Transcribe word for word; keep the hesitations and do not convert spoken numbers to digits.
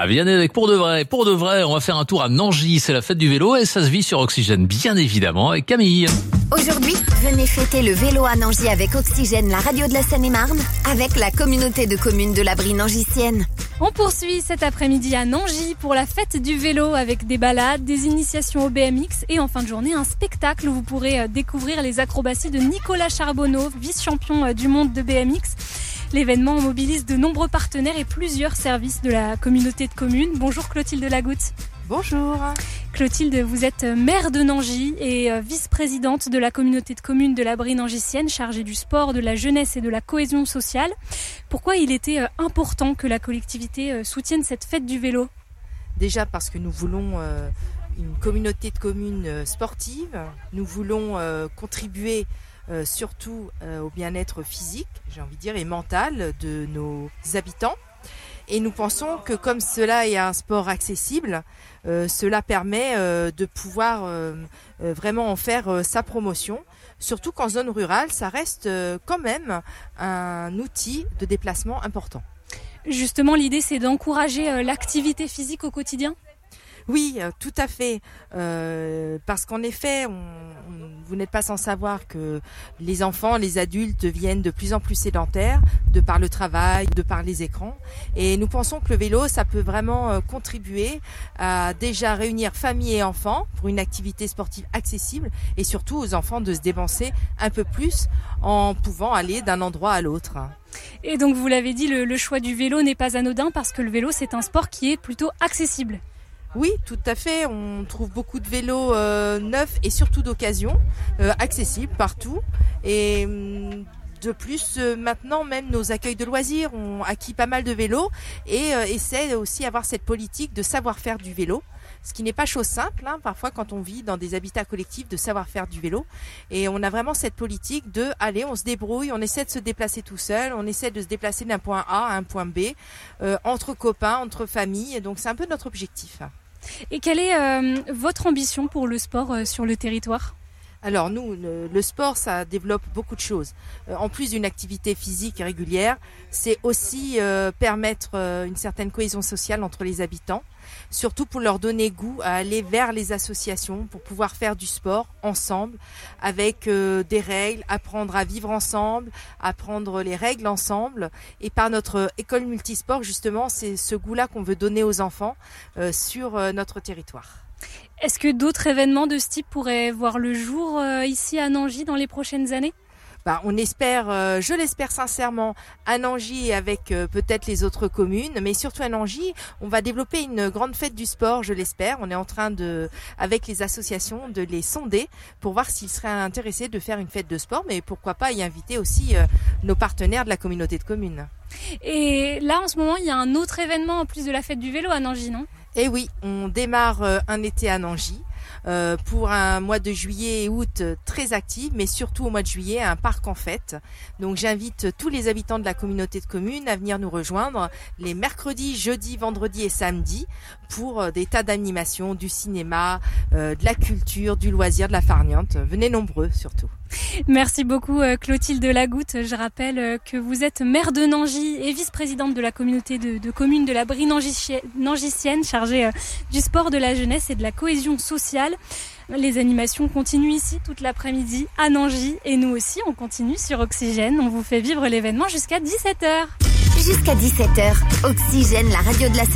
Ah, bien avec pour de vrai, pour de vrai, on va faire un tour à Nangy, c'est la fête du vélo et ça se vit sur Oxygène, bien évidemment, avec Camille. Aujourd'hui, venez fêter le vélo à Nangy avec Oxygène, la radio de la Seine-et-Marne, avec la communauté de communes de la Brie Nangisienne. On poursuit cet après-midi à Nangy pour la fête du vélo avec des balades, des initiations au B M X et en fin de journée un spectacle où vous pourrez découvrir les acrobaties de Nicolas Charbonneau, vice-champion du monde de B M X. L'événement mobilise de nombreux partenaires et plusieurs services de la communauté de communes. Bonjour Clotilde Lagoutte. Bonjour. Clotilde, vous êtes maire de Nangy et vice-présidente de la communauté de communes de la Brie Nangisienne, chargée du sport, de la jeunesse et de la cohésion sociale. Pourquoi il était important que la collectivité soutienne cette fête du vélo ? Déjà parce que nous voulons une communauté de communes sportive. Nous voulons contribuer Euh, surtout euh, au bien-être physique, j'ai envie de dire, et mental de nos habitants. Et nous pensons que comme cela est un sport accessible, euh, cela permet euh, de pouvoir euh, euh, vraiment en faire euh, sa promotion. Surtout qu'en zone rurale, ça reste euh, quand même un outil de déplacement important. Justement, l'idée c'est d'encourager euh, l'activité physique au quotidien ? Oui, tout à fait. Euh, parce qu'en effet, on, on, vous n'êtes pas sans savoir que les enfants, les adultes deviennent de plus en plus sédentaires de par le travail, de par les écrans. Et nous pensons que le vélo, ça peut vraiment contribuer à déjà réunir famille et enfants pour une activité sportive accessible et surtout aux enfants de se dépenser un peu plus en pouvant aller d'un endroit à l'autre. Et donc, vous l'avez dit, le, le choix du vélo n'est pas anodin parce que le vélo, c'est un sport qui est plutôt accessible. Oui, tout à fait. On trouve beaucoup de vélos euh, neufs et surtout d'occasion, euh, accessibles partout. Et de plus, euh, maintenant, même nos accueils de loisirs ont acquis pas mal de vélos et euh, essaient aussi d'avoir cette politique de savoir faire du vélo. Ce qui n'est pas chose simple, hein, parfois quand on vit dans des habitats collectifs, de savoir faire du vélo. Et on a vraiment cette politique de, allez, on se débrouille, on essaie de se déplacer tout seul, on essaie de se déplacer d'un point A à un point B, euh, entre copains, entre familles. Donc c'est un peu notre objectif. Et quelle est euh, votre ambition pour le sport euh, sur le territoire ? Alors nous, le, le sport, ça développe beaucoup de choses. Euh, en plus d'une activité physique régulière, c'est aussi euh, permettre euh, une certaine cohésion sociale entre les habitants, surtout pour leur donner goût à aller vers les associations pour pouvoir faire du sport ensemble, avec euh, des règles, apprendre à vivre ensemble, apprendre les règles ensemble. Et par notre école multisport, justement, c'est ce goût-là qu'on veut donner aux enfants euh, sur euh, notre territoire. Est-ce que d'autres événements de ce type pourraient voir le jour euh, ici à Nangy dans les prochaines années ? Bah, on espère, euh, je l'espère sincèrement, à Nangy et avec euh, peut-être les autres communes, mais surtout à Nangy, on va développer une grande fête du sport, je l'espère. On est en train de, avec les associations, de les sonder pour voir s'ils seraient intéressés de faire une fête de sport, mais pourquoi pas y inviter aussi euh, nos partenaires de la communauté de communes. Et là, en ce moment, il y a un autre événement en plus de la fête du vélo à Nangy, non ? Eh oui, on démarre euh, un été à Nangy. Euh, pour un mois de juillet et août euh, très actif, mais surtout au mois de juillet, un parc en fête. Donc j'invite tous les habitants de la communauté de communes à venir nous rejoindre les mercredis, jeudis, vendredis et samedis pour euh, des tas d'animations, du cinéma, euh, de la culture, du loisir, de la farniente. Venez nombreux surtout. Merci beaucoup Clotilde Lagoutte. Je rappelle que vous êtes maire de Nangy et vice-présidente de la communauté de, de communes de la Brie Nangisienne, chargée du sport, de la jeunesse et de la cohésion sociale. Les animations continuent ici toute l'après-midi à Nangy et nous aussi on continue sur Oxygène. On vous fait vivre l'événement jusqu'à dix-sept heures. Jusqu'à dix-sept heures, Oxygène, la radio de la